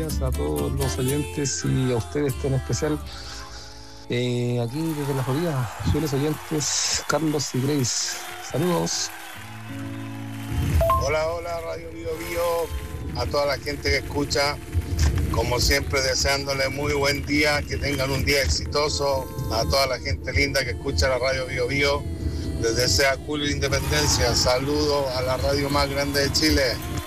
días a todos los oyentes y a ustedes en especial. Aquí desde la Florida, fieles oyentes, Carlos y Grace. Saludos. Hola, Radio Bio Bio, a toda la gente que escucha, como siempre deseándole muy buen día, que tengan un día exitoso, a toda la gente linda que escucha la Radio Bio Bio, desde Sea Julio Independencia, saludos a la radio más grande de Chile.